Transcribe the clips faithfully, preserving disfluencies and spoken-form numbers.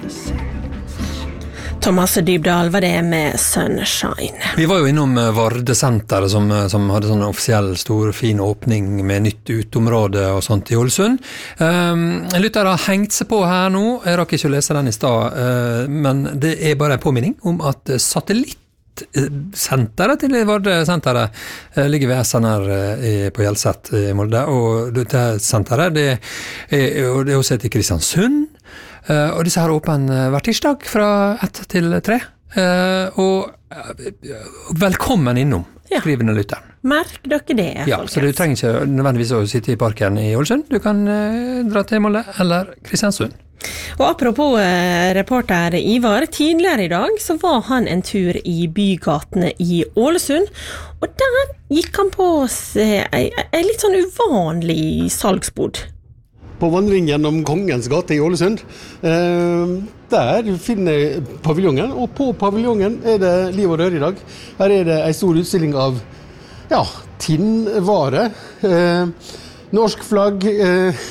Thomas Dybdahl var det med Sunshine. Vi var jo innom Vardesenteret som, som hadde sånn offisiell stor fin åpning med nytt utområde og sånt i Ålesund. Um, Lytter har hengt seg på her nå, jeg rakk ikke å lese den i stad, uh, men det er bare en påminning om at satellitt senteret til Vardesenteret ligger ved S N R på Hjelset i Molde, og dette senteret det er, det er også et i Kristiansund, og disse har åpen hver tirsdag fra ett til tre, og velkommen innom, skrivende lytter. Merk dere det, ja, folkens. Så du trenger ikke nødvendigvis å sitte i parken i Ålesund, du kan dra til Molde eller Kristiansund. Og apropos eh, reporter Ivar, tidligere i dag så var han en tur i bygatene i Ålesund, og der gikk han på en litt sånn uvanlig salgsbod. På vandring gjennom Kongens gate i Ålesund, eh, der finner jeg paviljongen, og på paviljongen er det liv og rør i dag. Her er det en stor utstilling av ja, tinnvare, eh, norsk flagg, eh,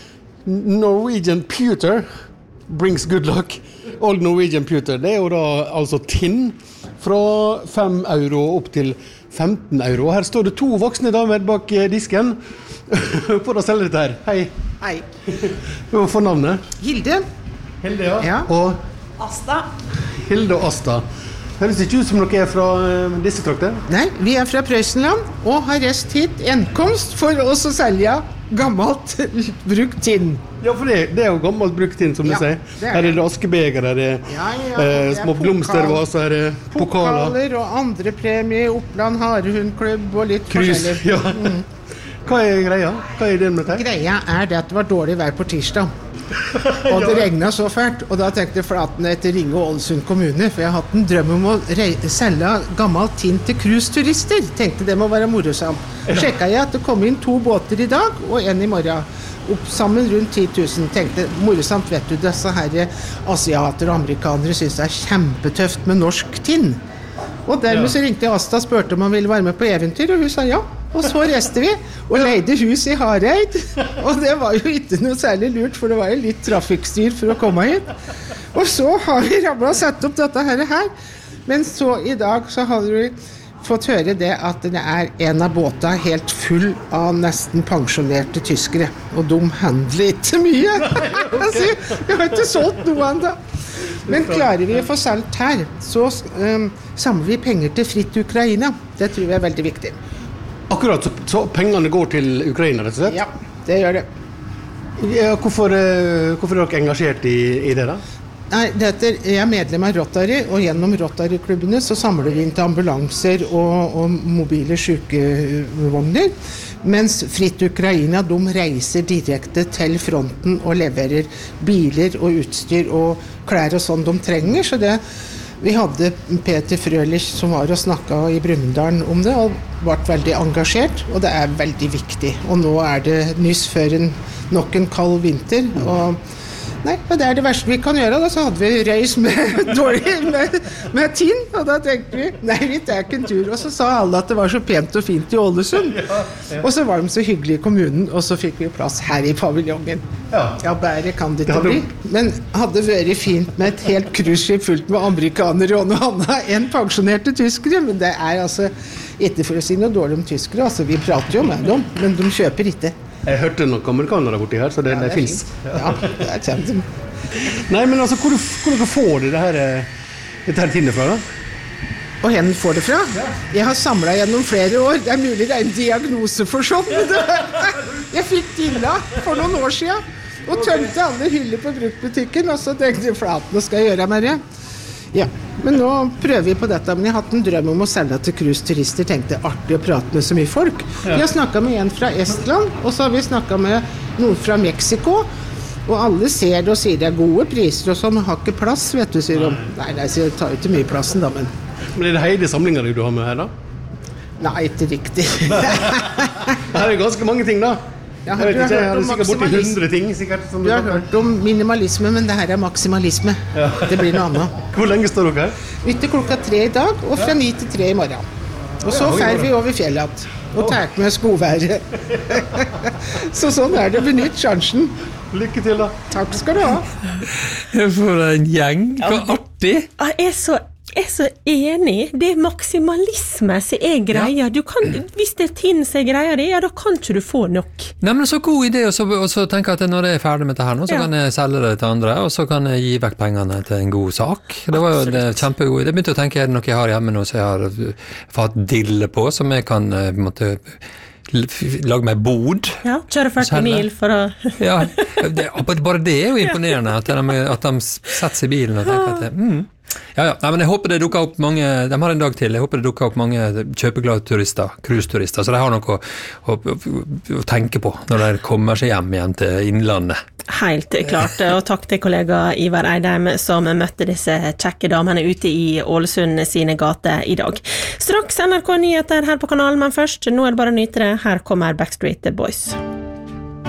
Norwegian pewter brings good luck. Old Norwegian pewter, det er jo da altså tinn fra fem euro opp til femten euro. Her står det to voksne damer bak disken for å selge dette her. Hei. Hei. Hva får navnet? Hilde. Hilde, ja. Ja. Og Asta. Hilde og Asta. Høres ikke ut som dere er fra uh, disse trakter? Nei, vi er fra Prøysenland og har reist hit enkomst for oss å selge gammelt brukt tinn. Ja, for det, det er jo gammelt brukt tinn, som ja, du sier. Det er her er det askebeger, her er ja, ja, eh, små blomstervaser, her er pokaler. Pokaler og andre premie, Oppland Harehundklubb og litt Krus, forskjellig. ja. Mm. Hva er greia? Hva er det med dette? Greia er det at det var dårlig vær på tirsdag. Og det regnet så fælt, og da tenkte Flaten etter Ringe og Ålesund kommune, for jeg har hatt en drøm om å selge gammelt tinn til cruise-turister. Tenkte det må være morosamt. Sjekket jeg at det kom inn to båter i dag, og en i morgen. Opp sammen rundt ti tusen. Tenkte, morosamt vet du, disse her asiater og amerikanere synes det er kjempetøft med norsk tinn. Og dermed så ringte jeg Asta og spurte om han ville være med på eventyr, og hun sa ja. Og så reiste vi, og leide hus i Hareid. Og det var jo ikke noe særlig lurt, for det var jo litt trafikkstyr for å komme hit. Og så har vi ramlet og satt opp dette her. Men så i dag så har vi fått høre det at det er en av båtene helt full av nesten pensjonerte tyskere. Og de handler ikke mye. Altså, jeg har ikke solgt noe enda. Men klarer vi å få salgt her, så um, samler vi penger til Fritt Ukraina. Det tror jeg er veldig viktig. Akkurat, så, så pengene går til Ukraina, rett og slett? Ja, det gjør det. Ja, hvorfor, hvorfor er dere engasjert i, i det da? Nei, dette, jeg er medlem av Rotary, og gjennom Rotary-klubbene så samler vi inn til ambulanser og, og mobile sykevogner, mens Fritt Ukraina, de reiser direkte til fronten og leverer biler og utstyr og klær og sånn de trenger, så det vi hadde Peter Frølich som var og snakket i Brumunddal om det, og ble veldig engasjert, og det er veldig viktig. Og nå er det nyss før en, nok en kald vinter, og nei, det er det verste vi kan gjøre. Da så hadde vi reis med dårlig med, med tinn, og da tenkte vi, nei, vi tar ikke en tur. Og så sa alle at det var så pent og fint i Ålesund. Og så var de så hyggelige i kommunen, og så fikk vi plass her i paviljongen. Ja, bære kan det ikke bli. Men hadde vært fint med et helt cruiseskip fullt med amerikanere og noe annet enn pensjonerte tyskere, men det er altså, ikke for å si noe dårlig om tyskere, altså vi prater jo med dem, men de kjøper ikke. Jeg hørte noen amerikanere borti her, så det, ja, det, det finnes. Ja, det er kjent. Nei, men altså, hvor, hvor dere får det her, dette her tinnet fra da? Og hen får det fra? Jeg har samlet gjennom flere år. Det er mulig det er en diagnose for sånn. Jeg fikk tinna for noen år siden, og tømte alle hyller på bruktbutikken, og så tenkte jeg, Flaten, hva skal jeg gjøre med det? Ja, men nå prøver vi på dette, men jeg har hatt en drøm om å selge til cruise-turister, tenkte artig å prate med så mye folk. Vi har snakket med en fra Estland, og så har vi snakket med noen fra Mexico, og alle ser det og sier det er gode priser og sånn, men har ikke plass, vet du, sier de. Nei, nei, så jeg tar jo ikke mye plassen da, men... Men er det hele samlinger du har med her da? Nei, ikke riktig. Her er ganske mange ting da. Ja, jeg vet ikke, jeg hadde sikkert borti hundre ting sikkert. Som du har hørt om minimalisme, men det her er maksimalisme. Ja. Det blir noe annet. Hvor lenge står dere her? Ute klokka tre i dag, og fra ni til tre i morgen. Og så fer vi over fjellet. og tar med skoværet. Så sånn er det, benytt sjansen. Lykke til da. Takk skal du ha. For en gjeng, hva artig. Jeg er så Jeg er så enig. Det er maksimalisme som er greia. Du kan, hvis det finnes en greia det, ja, da kan ikke du få nok. Nei, men så god idé, og så, og så tenker jeg at når jeg er ferdig med dette her nå, så Ja. kan jeg selge det til andre, og så kan jeg gi vekk pengene til en god sak. Det var jo en Absolutt. kjempegod idé. Jeg begynte å tenke, er det noe jeg har hjemme nå, så jeg har uh, fått dille på, som jeg kan uh, på en måte l- f- lage meg bod. Ja, kjøre førti Selge. mil for å... Ja, det, bare det er jo imponerende, at de, at de setter seg i bilen og tenker at det, mm. Ja, ja. Nei, men jeg håper det dukker opp mange, de har en dag til, jeg håper det dukker opp mange kjøpeglade turister, cruise-turister, så de har noe å, å, å tenke på når de kommer seg hjem igjen til innlandet. Helt klart, og takk til kollega Ivar Eidheim som møtte disse kjekke damene ute i Ålesund sine gater i dag. Straks N R K Nyheter her på kanalen, men først, nå er det bare å nyte det, her kommer Backstreet Boys.